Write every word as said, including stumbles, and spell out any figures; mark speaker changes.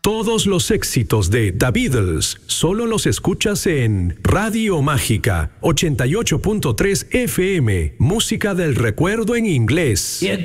Speaker 1: Todos los éxitos de The Beatles solo los escuchas en Radio Mágica ochenta y ocho punto tres F M, música del recuerdo en inglés.